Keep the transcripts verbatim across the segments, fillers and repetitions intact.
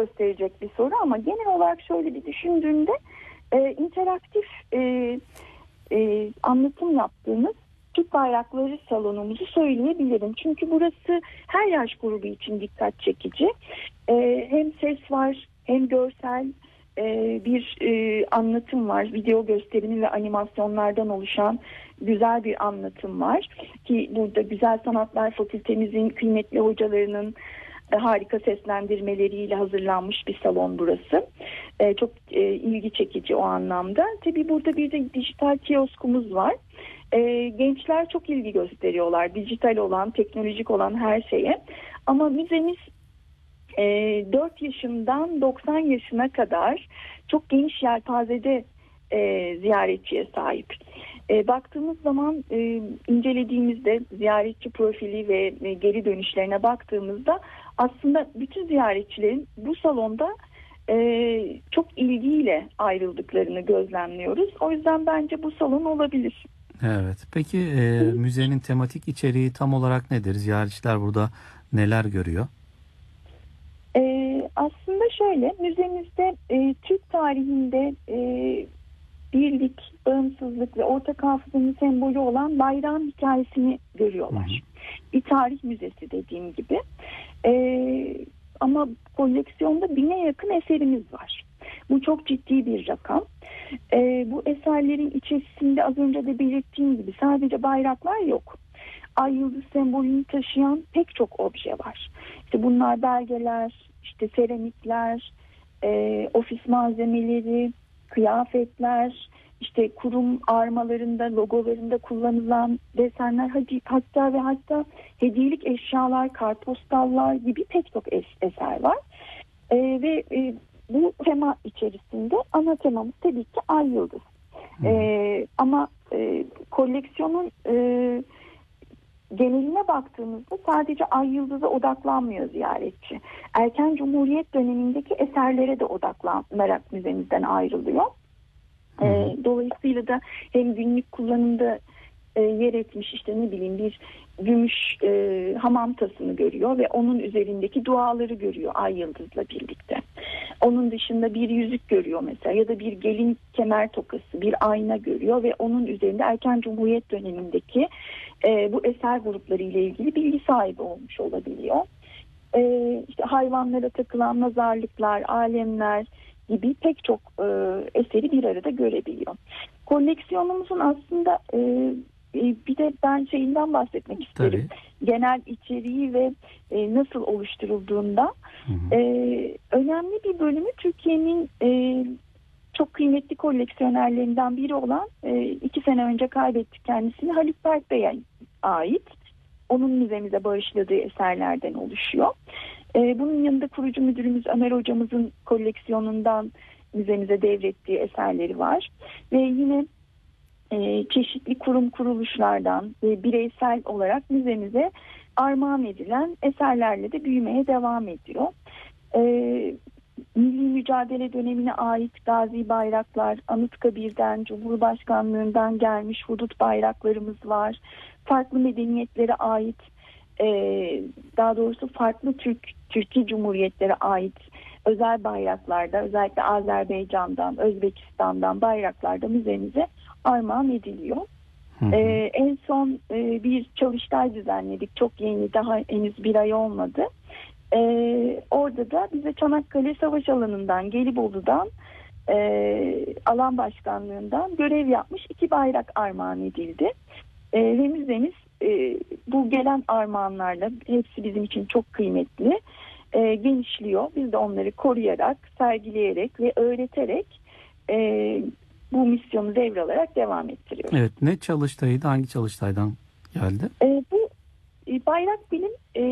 gösterecek bir soru ama genel olarak şöyle bir düşündüğümde e, interaktif e, e, anlatım yaptığımız Türk Bayrakları salonumuzu söyleyebilirim. Çünkü burası her yaş grubu için dikkat çekici. E, hem ses var hem görsel e, bir e, anlatım var. Video gösterimi ve animasyonlardan oluşan güzel bir anlatım var. Ki burada Güzel Sanatlar Fakültemizin kıymetli hocalarının e, harika seslendirmeleriyle hazırlanmış bir salon burası. E, çok e, ilgi çekici o anlamda. Tabii burada bir de dijital kioskumuz var. E, gençler çok ilgi gösteriyorlar. Dijital olan, teknolojik olan her şeye. Ama müzemiz e, dört yaşından doksan yaşına kadar çok geniş yelpazede e, ziyaretçiye sahip. E, baktığımız zaman e, incelediğimizde ziyaretçi profili ve e, geri dönüşlerine baktığımızda aslında bütün ziyaretçilerin bu salonda e, çok ilgiyle ayrıldıklarını gözlemliyoruz. O yüzden bence bu salon olabilir. Evet. Peki e, müzenin tematik içeriği tam olarak nedir? Ziyaretçiler burada neler görüyor? E, aslında şöyle, müzemizde e, Türk tarihinde e, birlik, bağımsızlık ve ortak hafızanın sembolü olan bayrağın hikayesini görüyorlar. Hı hı. Bir tarih müzesi dediğim gibi. Ee, ama koleksiyonda bine yakın eserimiz var. Bu çok ciddi bir rakam. Ee, bu eserlerin içerisinde az önce de belirttiğim gibi sadece bayraklar yok. Ay yıldız sembolünü taşıyan pek çok obje var. İşte bunlar belgeler, işte seramikler, e, ofis malzemeleri, kıyafetler, işte kurum armalarında, logolarında kullanılan desenler, hatta ve hatta hediyelik eşyalar, kartpostallar gibi pek çok eser var. Ee, ve e, bu tema içerisinde ana temamız tabii ki Ay Yıldız. Ee, ama e, koleksiyonun e, geneline baktığımızda sadece Ay Yıldız'a odaklanmıyor ziyaretçi. Erken Cumhuriyet dönemindeki eserlere de odaklanarak müzemizden ayrılıyor. E, dolayısıyla da hem günlük kullanımda e, yer etmiş işte ne bileyim bir gümüş e, hamam tasını görüyor ve onun üzerindeki duaları görüyor Ay Yıldız'la birlikte. Onun dışında bir yüzük görüyor mesela ya da bir gelin kemer tokası, bir ayna görüyor ve onun üzerinde erken Cumhuriyet dönemindeki e, bu eser grupları ile ilgili bilgi sahibi olmuş olabiliyor. E, işte hayvanlara takılan nazarlıklar, alemler gibi pek çok e, eseri bir arada görebiliyor. Koleksiyonumuzun aslında e, e, bir de ben şeyinden bahsetmek isterim. Tabii. Genel içeriği ve e, nasıl oluşturulduğunda hı hı. E, önemli bir bölümü Türkiye'nin e, çok kıymetli koleksiyonerlerinden biri olan e, iki sene önce kaybettik kendisini Halit Berk Bey'e ait. Onun müzemize bağışladığı eserlerden oluşuyor. Ee, bunun yanında kurucu müdürümüz Ömer hocamızın koleksiyonundan müzemize devrettiği eserleri var. Ve yine e, çeşitli kurum kuruluşlardan e, bireysel olarak müzemize armağan edilen eserlerle de büyümeye devam ediyor. E, Milli mücadele dönemine ait gazi bayraklar, Anıtkabir'den, Cumhurbaşkanlığından gelmiş hudut bayraklarımız var. Farklı medeniyetlere ait, e, daha doğrusu farklı Türk Türkiye Cumhuriyetlere ait özel bayraklarda, özellikle Azerbaycan'dan, Özbekistan'dan bayraklarda müzemize armağan ediliyor. Hı hı. E, en son e, bir çalıştay düzenledik. Çok yeni, daha henüz bir ay olmadı. Ee, orada da bize Çanakkale Savaş Alanı'ndan, Gelibolu'dan, e, alan başkanlığından görev yapmış iki bayrak armağan edildi. E, ve müzemiz e, bu gelen armağanlarla, hepsi bizim için çok kıymetli, e, genişliyor. Biz de onları koruyarak, sergileyerek ve öğreterek e, bu misyonu devralarak devam ettiriyoruz. Evet, ne çalıştayıydı, hangi çalıştaydan geldi? E, bu e, bayrak bilim e,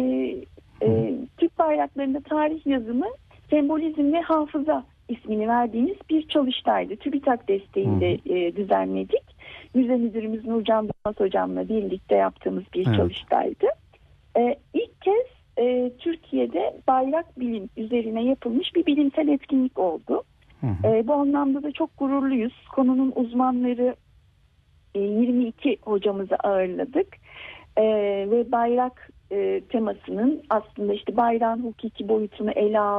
e, Türk bayraklarında tarih yazımı, sembolizm ve hafıza ismini verdiğimiz bir çalıştaydı. TÜBİTAK desteğiyle e, düzenledik. Müze müdürümüz Nurcan Durmaz hocamla birlikte yaptığımız bir evet. çalıştaydı. E, ilk kez e, Türkiye'de bayrak bilim üzerine yapılmış bir bilimsel etkinlik oldu. Hı hı. E, bu anlamda da çok gururluyuz. Konunun uzmanları e, yirmi iki hocamızı ağırladık. E, ve bayrak e, temasının aslında işte bayrağın hukuki boyutunu ele